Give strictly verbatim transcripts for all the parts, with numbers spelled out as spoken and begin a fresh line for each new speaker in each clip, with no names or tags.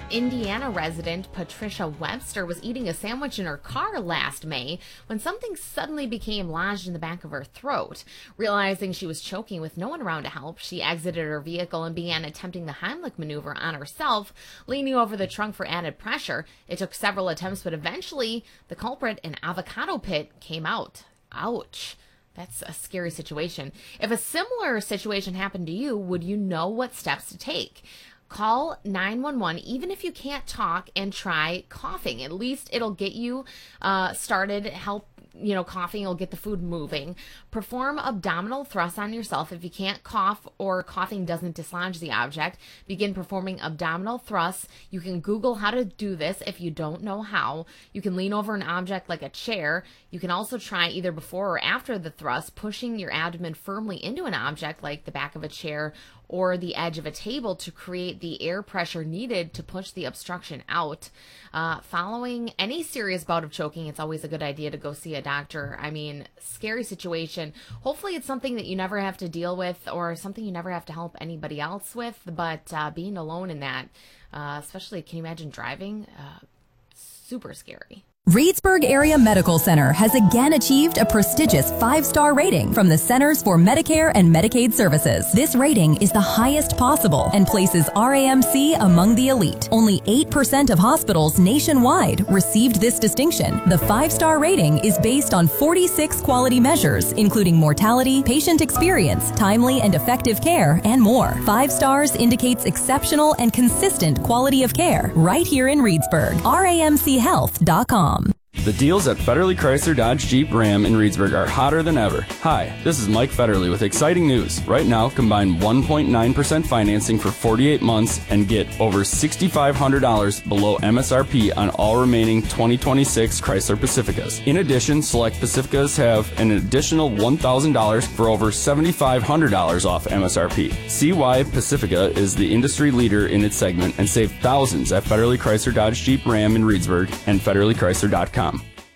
Indiana resident Patricia Webster was eating a sandwich in her car last May when something suddenly became lodged in the back of her throat. Realizing she was choking with no one around to help, she exited her vehicle and began attempting the Heimlich maneuver on herself, leaning over the trunk for added pressure. It took several attempts, but eventually the culprit, an avocado pit, came out. Ouch. That's a scary situation. If a similar situation happened to you, would you know what steps to take? Call nine one one even if you can't talk and try coughing. At least it'll get you uh, started, help you know, coughing will get the food moving. Perform abdominal thrusts on yourself. If you can't cough or coughing doesn't dislodge the object, begin performing abdominal thrusts. You can Google how to do this if you don't know how. You can lean over an object like a chair. You can also try either before or after the thrust, pushing your abdomen firmly into an object like the back of a chair or the edge of a table to create the air pressure needed to push the obstruction out. Uh, following any serious bout of choking, it's always a good idea to go see a doctor. I mean, scary situation. Hopefully it's something that you never have to deal with or something you never have to help anybody else with, but uh, being alone in that, uh, especially, can you imagine driving? Uh, super scary.
Reedsburg Area Medical Center has again achieved a prestigious five-star rating from the Centers for Medicare and Medicaid Services. This rating is the highest possible and places R A M C among the elite. Only eight percent of hospitals nationwide received this distinction. The five-star rating is based on forty-six quality measures, including mortality, patient experience, timely and effective care, and more. Five stars indicates exceptional and consistent quality of care right here in Reedsburg. R A M C health dot com.
The deals at Federally Chrysler Dodge Jeep Ram in Reedsburg are hotter than ever. Hi, this is Mike Federally with exciting news. Right now, combine one point nine percent financing for forty-eight months and get over six thousand five hundred dollars below M S R P on all remaining twenty twenty-six Chrysler Pacificas. In addition, select Pacificas have an additional one thousand dollars for over seven thousand five hundred dollars off M S R P. See why Pacifica is the industry leader in its segment and save thousands at Federally Chrysler Dodge Jeep Ram in Reedsburg and Federally Chrysler dot com.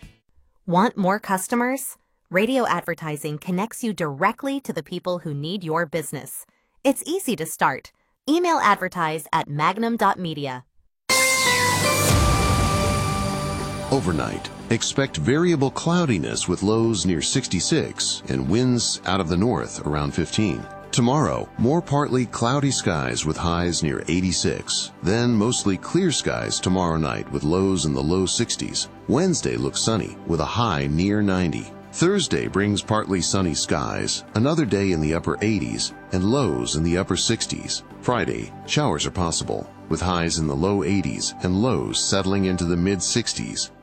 Want more customers? Radio advertising connects you directly to the people who need your business. It's easy to start. Email advertise at magnum dot media.
Overnight, expect variable cloudiness with lows near sixty-six and winds out of the north around fifteen. Tomorrow, more partly cloudy skies with highs near eighty-six. Then mostly clear skies tomorrow night with lows in the low sixties. Wednesday looks sunny with a high near ninety. Thursday brings partly sunny skies, another day in the upper eighties, and lows in the upper sixties. Friday, showers are possible with highs in the low eighties and lows settling into the mid sixties.